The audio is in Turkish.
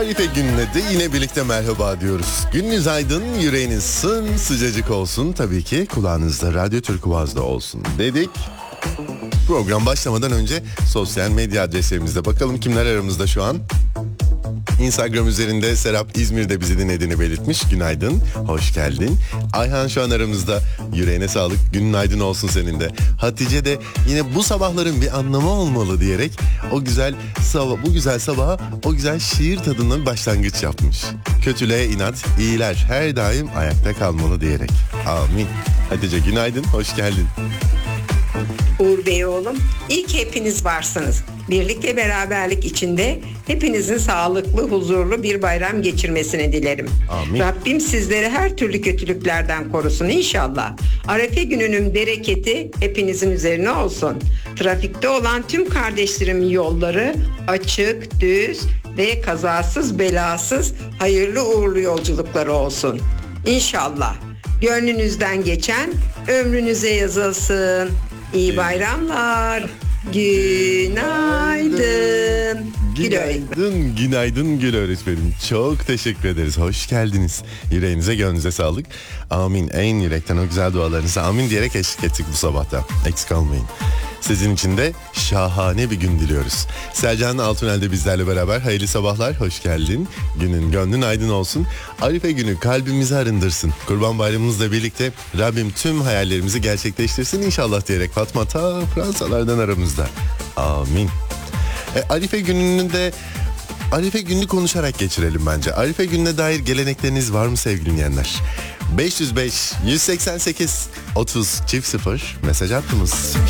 Arife gününe de yine birlikte merhaba diyoruz. Gününüz aydın, yüreğiniz sıcacık olsun. Tabii ki kulağınızda Radyo Türk Uvaz'da olsun dedik. Program başlamadan önce sosyal medya adreslerimizde bakalım kimler aramızda şu an. Instagram üzerinde Serap İzmir'de bizi dinlediğini belirtmiş. Günaydın, hoş geldin. Ayhan şu an aramızda. Yüreğine sağlık, günün aydın olsun senin de. Hatice de yine bu sabahların bir anlamı olmalı diyerek o güzel sabah, bu güzel sabaha o güzel şiir tadından bir başlangıç yapmış. Kötülüğe inat, iyiler her daim ayakta kalmalı diyerek. Amin. Hatice günaydın, hoş geldin. Uğur Bey oğlum, iyi ki hepiniz varsınız. Birlik ve beraberlik içinde hepinizin sağlıklı, huzurlu bir bayram geçirmesini dilerim. Amin. Rabbim sizleri her türlü kötülüklerden korusun inşallah. Arefe gününün bereketi hepinizin üzerine olsun. Trafikte olan tüm kardeşlerimin yolları açık, düz ve kazasız belasız hayırlı uğurlu yolculukları olsun. İnşallah. Gönlünüzden geçen ömrünüze yazılsın. İyi bayramlar. Günaydın. Günaydın Gül öğretmenim. Çok teşekkür ederiz. Hoş geldiniz. Yüreğinize gönlünüze sağlık. Amin. En yürekten o güzel dualarınıza amin diyerek eşlik ettik bu sabahta. Eksik olmayın. Sizin için de şahane bir gün diliyoruz. Selcan Altunel de bizlerle beraber. Hayırlı sabahlar, hoş geldin. Gönlün aydın olsun. Arife günü kalbimizi arındırsın. Kurban Bayramımızla birlikte Rabbim tüm hayallerimizi gerçekleştirsin inşallah diyerek Fatma ta Fransalardan aramızda. Amin. Arife gününü konuşarak geçirelim bence. Arife gününe dair gelenekleriniz var mı sevgili dinleyenler? 505 188 30 0 mesaj attınız.